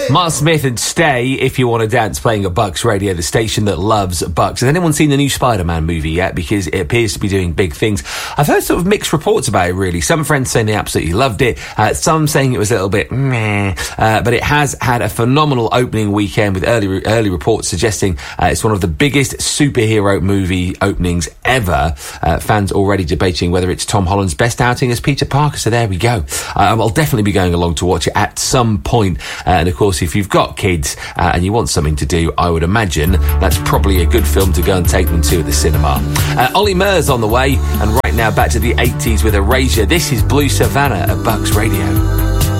Mark Smith and Stay, If You Want to Dance, playing at Bucks Radio, the station that loves Bucks. Has anyone seen the new Spider-Man movie yet? Because it appears to be doing big things. I've heard sort of mixed reports about it, really. Some friends saying they absolutely loved it. Some saying it was a little bit meh. But it has had a phenomenal opening weekend with early reports suggesting it's one of the biggest superhero movie openings ever. Fans already debating whether it's Tom Holland's best outing as Peter Parker. So there we go. I'll definitely be going along to watch it at some point. And of course, if you've got kids and you want something to do, I would imagine that's probably a good film to go and take them to at the cinema. Ollie Murs on the way, and right now back to the 80s with Erasure. This is Blue Savannah at Bucks Radio.